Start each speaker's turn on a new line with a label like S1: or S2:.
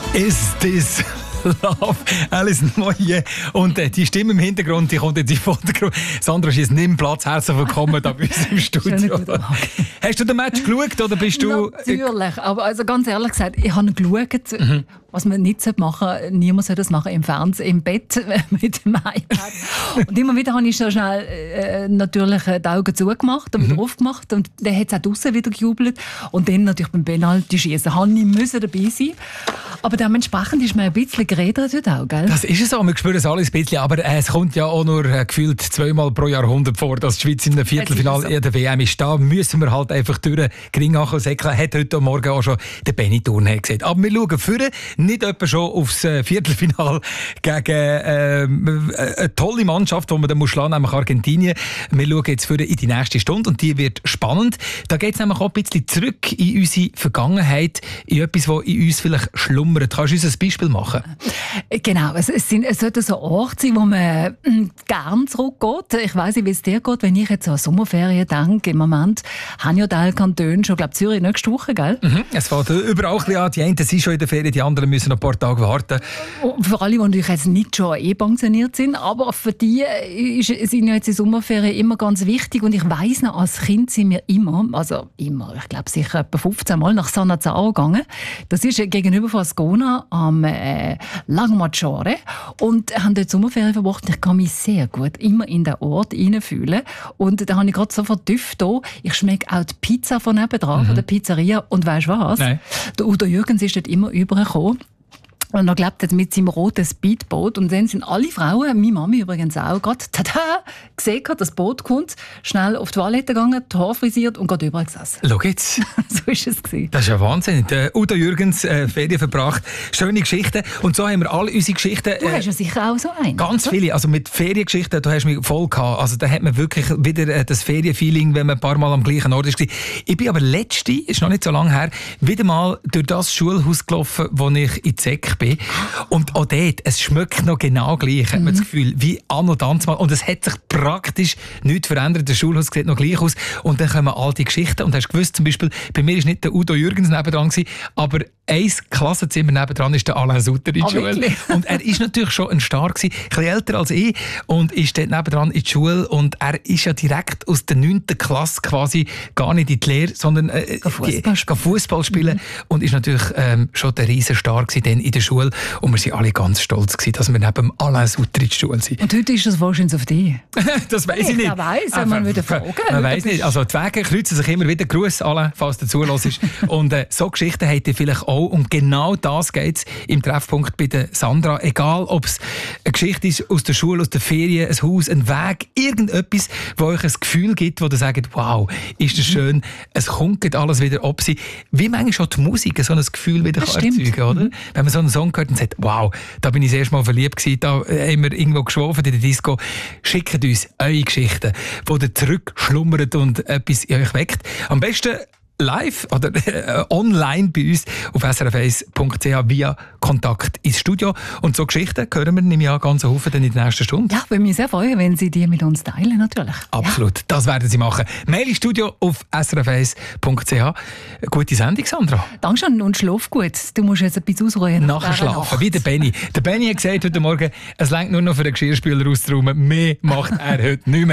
S1: Is this love? Alison Moyet. Und die Stimme im Hintergrund, die kommt jetzt im Vordergrund. Sandra ist nicht im Platz. Herzlich willkommen da bei uns im Studio. Hast du den Match geschaut oder bist du...
S2: Natürlich, aber also ganz ehrlich gesagt, ich habe geschaut, was man nicht machen sollte. Niemand soll das machen im Fernsehen, im Bett mit dem iPad. Und immer wieder habe ich so schnell natürlich die Augen zugemacht und wieder aufgemacht. Und dann hat es auch draussen wieder gejubelt. Und dann natürlich beim Penalty-Schießen musste ich dabei sein. Aber dementsprechend ist mir ein bisschen geredet heute auch, gell?
S1: Das ist es so, wir spüren es alles ein bisschen, aber es kommt ja auch nur gefühlt 2-mal pro Jahrhundert vor, dass die Schweiz in einem Viertelfinale in der WM ist. Da müssen wir halt einfach durch den Ring säckeln. Hat heute Morgen auch schon der Benny Thurner gesagt. Aber wir schauen vorne, nicht etwa schon aufs Viertelfinale gegen eine tolle Mannschaft, die man dann muss schlagen, nämlich Argentinien. Wir schauen jetzt vorne in die nächste Stunde und die wird spannend. Da geht es nämlich auch ein bisschen zurück in unsere Vergangenheit, in etwas, das in uns vielleicht schlummert. Kannst du uns ein Beispiel machen?
S2: Genau, es sollte so ein Ort sein, wo man gerne zurückgeht. Ich weiss nicht, wie es dir geht, wenn ich jetzt an Sommerferien denke. Im Moment haben ja Teil Kantone schon, glaube Zürich nächste Woche, gell?
S1: Es fängt überall ein bisschen an. Die einen sind schon in der Ferien, die anderen müssen noch ein paar Tage warten.
S2: Und für alle, die natürlich jetzt nicht schon pensioniert sind, aber für die sind ja jetzt die Sommerferien immer ganz wichtig. Und ich weiss noch, als Kind sind wir immer, ich glaube sicher etwa 15 Mal nach Sanazaro gegangen. Das ist gegenüber von Ascona am Lago Maggiore und haben dort Sommerferien verbracht. Ich kann mich sehr gut immer in den Ort hineinfühlen. Und da habe ich gerade so verdüfft. Ich schmecke auch die Pizza von nebenan, von der Pizzeria. Und weisst du was?
S1: Nein.
S2: Der Udo Jürgens ist dort immer übergekommen. Und er lebt mit seinem roten Speedboot. Und dann sind alle Frauen, meine Mami übrigens auch, gerade gesehen, das Boot kommt, schnell auf die Toilette gegangen, die Haare frisiert und gerade überall gesessen.
S1: Schau jetzt.
S2: So ist es gewesen.
S1: Das ist ja Wahnsinn. Der Udo Jürgens Ferien verbracht. Schöne Geschichten. Und so haben wir alle unsere Geschichten.
S2: Du hast ja sicher auch so einen.
S1: Ganz viele. Also mit Feriengeschichten, du hast mich voll gehabt. Also da hat man wirklich wieder das Ferienfeeling, wenn man ein paar Mal am gleichen Ort ist. Ich bin aber letzte, ist noch nicht so lange her, wieder mal durch das Schulhaus gelaufen, wo ich in Zeck bin. Und auch dort, es schmeckt noch genau gleich, hat man das Gefühl, wie anno dazumal. Und es hat sich praktisch nichts verändert. Das Schulhaus sieht noch gleich aus. Und dann kommen all die Geschichten. Und hast du gewusst, zum Beispiel, bei mir war nicht der Udo Jürgens nebendran, aber ein Klassenzimmer nebendran ist der Alain Sutter in die Schule. Und er ist natürlich schon ein Star gewesen, ein bisschen älter als ich, und ist dort nebendran in die Schule. Und er ist ja direkt aus der 9. Klasse quasi gar nicht in die Lehre, sondern Fußball spielen. Und ist natürlich schon der riesen Star gewesen dann in der Schule. Und wir waren alle ganz stolz gewesen, dass wir neben Alain Sutter in die Schule sind.
S2: Und heute ist das wahrscheinlich auf dich.
S1: Das weiss ich nicht.
S2: Ich weiss, man würde fragen.
S1: Man weiss nicht. Also die Wege kreuzen sich immer wieder. Gruß Alain, falls du zuhörst. Und so Geschichten habt ihr vielleicht auch. Und genau das geht es im Treffpunkt bei der Sandra. Egal, ob es eine Geschichte ist aus der Schule, aus der Ferien, ein Haus, ein Weg, irgendetwas, wo euch ein Gefühl gibt, wo ihr sagt, wow, ist das schön, es kommt alles wieder ab sie. Wie manchmal schon die Musik so ein Gefühl wieder erzeugen kann, oder? Wenn man so einen Song hört und sagt, wow, da bin ich das erste Mal verliebt gewesen, da haben wir irgendwo geschwofen in der Disco. Schickt uns eure Geschichten, wo ihr zurückschlummert und etwas in euch weckt. Am besten live oder online bei uns auf srf1.ch via Kontakt ins Studio. Und so Geschichten hören wir nämlich auch ganz Haufen in der nächsten Stunde.
S2: Ja, würde mich sehr freuen, wenn Sie die mit uns teilen, natürlich.
S1: Absolut, ja. Das werden Sie machen. Mail ins Studio auf srf1.ch. Gute Sendung, Sandra.
S2: Dankeschön und schlaf gut. Du musst jetzt ein bisschen ausruhen.
S1: Nachher schlafen, wie der Benny. Der Benny hat gesagt heute Morgen, es reicht nur noch für den Geschirrspüler auszuräumen. Mehr macht er heute nicht mehr.